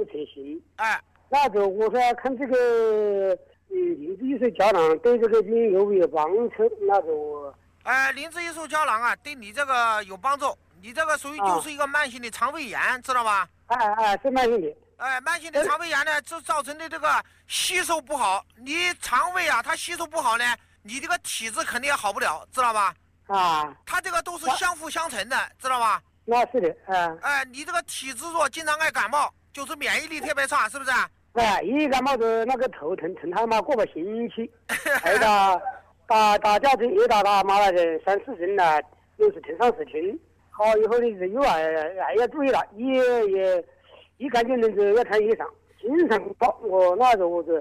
成型。 哎， 那就我说看这个灵芝益寿胶囊对这个病有没有帮助？那就灵芝益寿胶囊啊，对你这个有帮助。你这个属于就是一个慢性的肠胃炎，知道吧？ 是慢性的。 慢性的肠胃炎呢，就造成的这个吸收不好。你肠胃啊，它吸收不好呢，你这个体质肯定也好不了，知道吧？它这个都是相辅相成的，知道吧？ 那是的， 你这个体质弱，经常爱感冒，就是免疫力特别差，是不是？ 一感冒就那个头疼，疼他妈过个星期，还打架子也打妈了人3-4人了，又是疼上10天。好以后呢，又要注意了，也感觉人要看医生，经常报我那时候这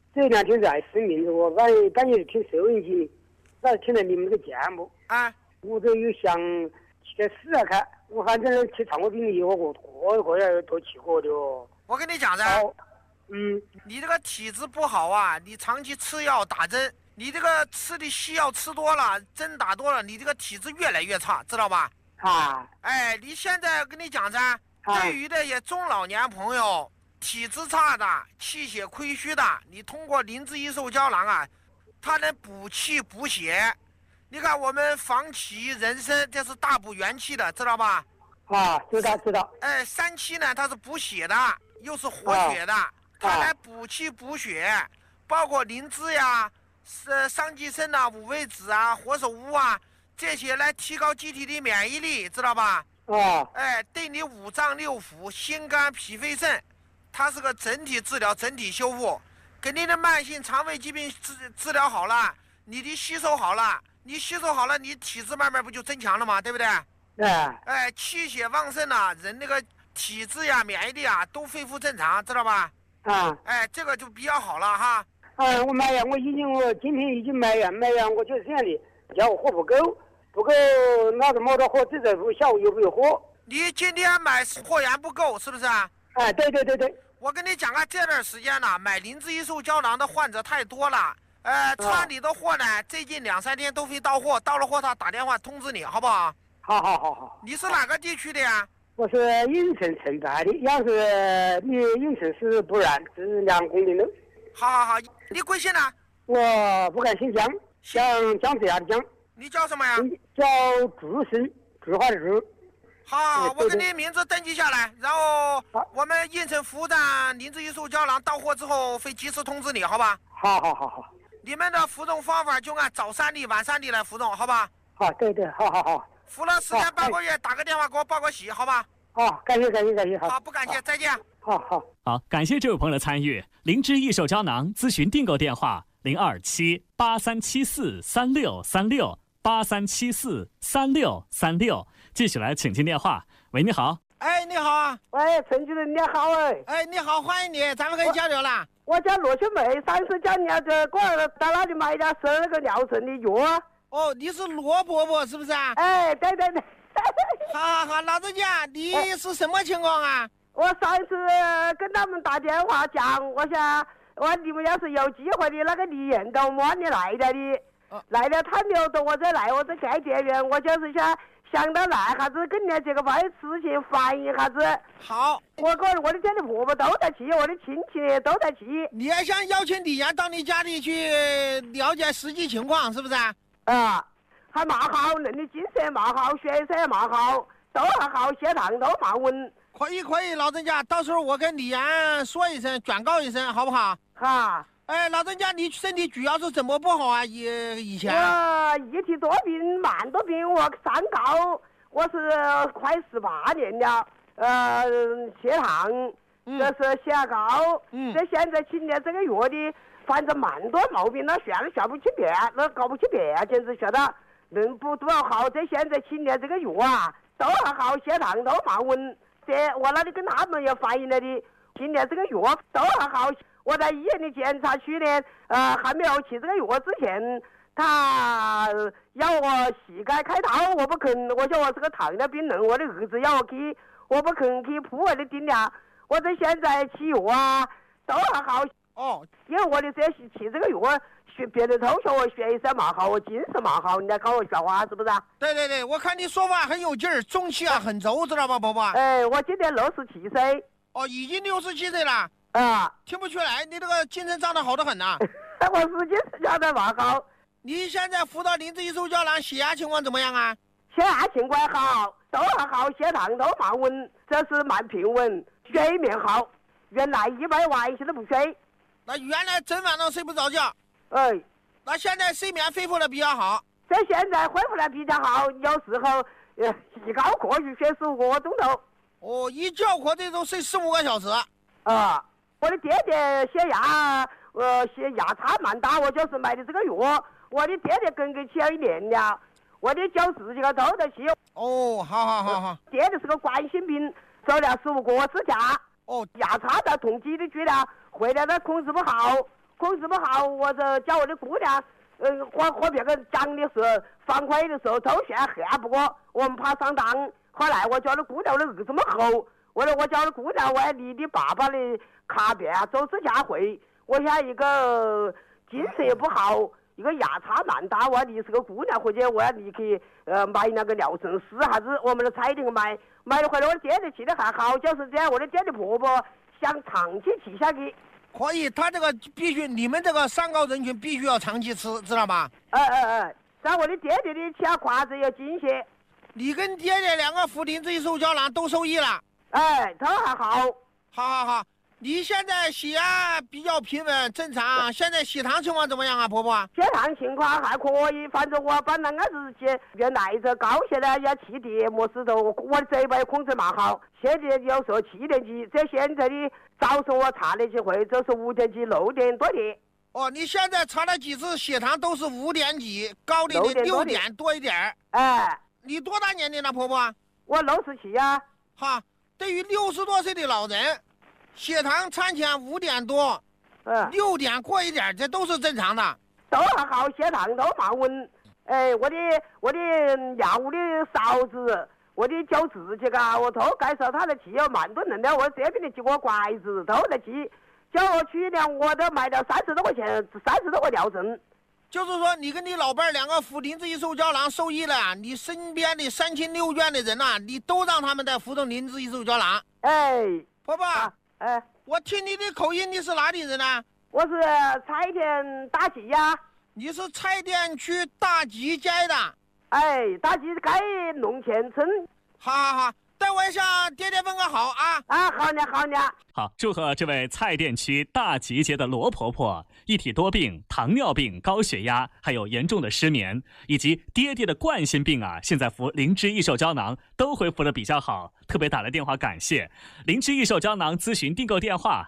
2天在失眠，我半夜听收音机，那听了你们的节目，我就又想去试下看，我反正去肠胃病以后我要多去过的哦。 我跟你讲噻，你这个体质不好啊，你长期吃药打针，你这个吃的西药吃多了，针打多了，你这个体质越来越差，知道吧？你现在跟你讲噻，对于这些中老年朋友，体质差的、气血亏虚的，你通过灵芝益寿胶囊啊，它能补气补血。你看我们防其人参，这是大补元气的，知道吧？ 知道。 三七呢，它是补血的，又是活血的，它来补气补血，包括灵芝呀、桑寄生啊、五味子啊、活手乌啊。这些来提高机体的免疫力，知道吧？对你五脏六腑、心肝脾肺肾，它是个整体治疗、整体修复，给你的慢性肠胃疾病治疗好了，你的吸收好了，你吸收好了，你体质慢慢不就增强了吗？对不对？气血旺盛了，人那个体质呀、免疫力啊都恢复正常，知道吧？这个就比较好了哈。 我买药，我今天已经买药，我就是这样的，叫我货不够，那个没得货，这个下午有没有货？ 你今天买货源不够，是不是啊？ 对。 我跟你讲啊，这段时间呢，买灵芝益寿胶囊的患者太多了。川里的货呢，最近2-3天都会到货，到了货他打电话通知你，好不好？ 好。 你是哪个地区的呀？ 我是应城承办的，要是你应城市不然是2公里路。 好，你贵姓呢？ 我不敢姓江，江子牙的江。 你叫什么呀？ 叫竹生，竹花的竹。 好，我给你名字登记下来，然后我们应城服务站灵芝益寿胶囊到货之后会及时通知你，好吧？ 好。 你们的服用方法就按早3粒晚3粒来服用，好吧？ 对，好。 服了10天半个月，打个电话给我报个喜，好吧？ 感谢。 好，不感谢，再见。 好， 感谢这位朋友的参与。灵芝益寿胶囊咨询订购电话：027-8374-3636，8374-3636。继续来，请进电话。喂，你好。 你好啊。 喂，陈主任你好。 你好，欢迎你，咱们可以交流了。 我叫罗秀梅，上次叫你过来到那里买点12个疗程的药。 你是罗伯伯是不是啊？ 对。 好，老人家，你是什么情况啊？ 我上次跟他们打电话讲，我想你们要是有机会的那个李彦东摸你来了的，来了他留着我再来，我这盖店员，我就是想到来下子跟你这个把事情反映下子。 好， 我的家里婆婆都在去，我的亲戚都在去。 你还想邀请李阳到你家里去了解实际情况，是不是啊？ 还蛮好，人的精神蛮好，血色蛮好，都还好，血糖都蛮稳。 可以，老人家，到时候我跟李阳说一声，转告一声，好不好？老人家，你身体主要是怎么不好啊？以前我一体多病、慢多病，我三高，我是快18年了。血糖，这是血压高。这现在今年这个月的，反正蛮多毛病，那下不起便，那搞不起便，简直晓得，人不多好。这现在今年这个月啊，都还好，血糖都蛮稳。这我那里跟他们也反映了的，今年这个药都还好。我在医院里检查，去年还没有起这个药之前，他要我膝盖开刀，我不肯。我说我是个糖尿病人，我的儿子要我去，我不肯去铺位的定了。我这现在起药啊，都还好。因为我的这起这个药，别的都说我血色蛮好，我精神蛮好，你来搞我笑话是不是？ 对，我看你说话很有劲儿，中气啊很足，知道吧，伯伯？ 我今年67岁。 哦，已经67岁了。听不出来，你这个精神长得好得很呐。 我是精神状态蛮好。 你现在辅导林志艺手胶囊血压情况怎么样啊？ 血压情况好，都还好，血糖都蛮稳，这是蛮平稳，睡眠好。原来100晚现在不睡。 那原来整晚上睡不着觉。那现在睡眠恢复的比较好。 这现在恢复的比较好，有时候一觉过去睡15个钟头。 哦，一觉过去都睡15个小时。 我的爹爹血压差蛮大，我就是买的这个药，我的爹爹跟起了1年了，我的90几个都得起。 好。 爹爹是个冠心病，走了15个支架。压差的痛几的去了，回来他控制不好，我就叫我的姑娘，和别个讲的时候，反馈的时候，头线黑不过，我们怕上当。后来我叫的姑娘的日子么厚，我叫的姑娘，我离你爸爸的卡边走支架会，我想一个精神也不好，一个压差蛮大，我你是个姑娘，或者我要你去买那个疗程试下子，我们的彩电买了回来，我爹爹气的还好，就是这样，我的爹爹婆婆想长期吃下去。 可以，他这个必须，你们这个三高人群必须要长期吃，知道吗？ 像我的爹爹的其他胯子有精血。 你跟爹爹2个服林志艺手胶囊都受益了。 都还好。 好。你现在血压比较平稳正常，现在血糖情况怎么样啊，婆婆？ 血糖情况还可以，反正我把那个日期原来这高血呢要7点没事头，我的嘴巴也控制蛮好，现在有时候7点几，这现在的早上我查了几回，就是5点几6点多点。 你现在查了几次血糖都是5点几，高的6点多一点。你多大年龄了，婆婆？ 我67啊。 对于60多岁的老人，血糖参前5点多，6点过一点，这都是正常的。 都还好，血糖都蛮稳。我的药物的勺子，我的脚趾这个，我都介绍他的气有蛮多人的，我这边的几个拐子都在气，叫我去年我都买了30多块钱，30多个疗程。 就是说，你跟你老伴2个服林志艺手胶囊受益了，你身边的3亲6眷的人呐，你都让他们在服用林志艺手胶囊。婆婆，我听你的口音，你是哪里人呢？ 我是蔡田大吉呀。 你是蔡甸区大吉街的？ 大吉街龙泉村。 好，待会向爹爹问个好啊！ 好呢。 好，祝贺这位蔡甸区大吉街的罗婆婆，一体多病，糖尿病、高血压，还有严重的失眠，以及爹爹的冠心病啊，现在服林志艺手胶囊都恢复的比较好，特别打来电话感谢。林志艺手胶囊咨询订购电话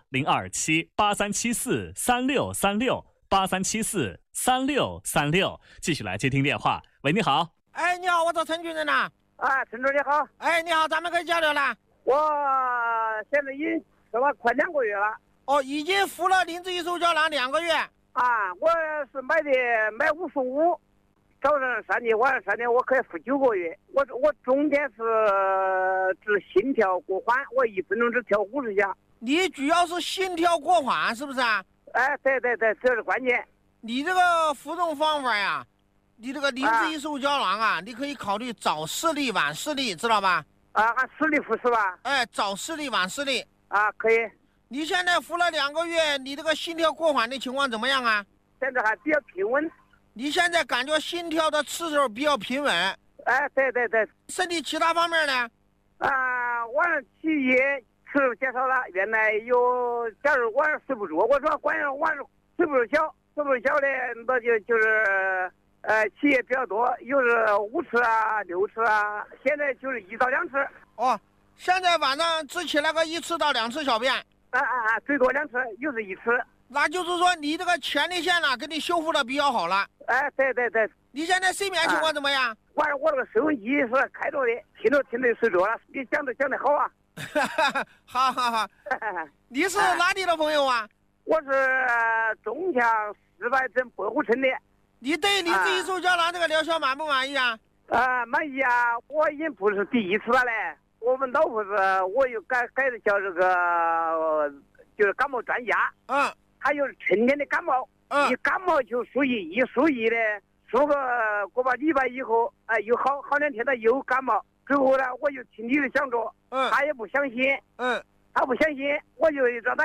027-8374-3636，8374-3636，继续来接听电话。喂，你好。 你好，我找陈主任呐。 陈主任你好。 你好，咱们可以交流了。 我现在已经吃了快2个月了。 已经服了林志艺手胶囊2个月。 我是买55，早上3点，晚上3点，我可以服9个月。我中间是治心跳过缓，我1分钟只跳50下。 你主要是心跳过缓是不是啊？ 对，这是关键。 你这个服用方法呀，你这个林志艺手胶囊啊，你可以考虑早施力晚施力，知道吧？ 按施力服是吧？ 早施力晚施力。 可以。 你现在服了2个月，你这个心跳过缓的情况怎么样啊？ 现在还比较平稳。 你现在感觉心跳的次数比较平稳？ 对。 身体其他方面呢？ 晚上起夜次数减少了，原来有，假如晚上睡不着，我说晚上睡不着觉的，那就是起夜比较多，有时5次6次现在就是1到2次。 现在晚上只起来个1次到2次小便。 最多2次，有时1次。 那就是说你这个前列腺呢，给你修复的比较好了。 对。 你现在睡眠情况怎么样？ 晚上我这个收音机是开着的，听着睡着了。你讲的好啊。 好。你是哪里的朋友啊？ 我是中强4百镇北湖村的。 你对林志艺手胶囊这个疗效满不满意啊？ 满意啊！我已经不是第1次了嘞。我们老婆子，我又改的叫这个，就是感冒专家。还有春天的感冒。一感冒就输液的，输个把礼拜以后，又好2天他又感冒。之后呢，我就听你的讲着，他也不相信。 他不相信，我就让他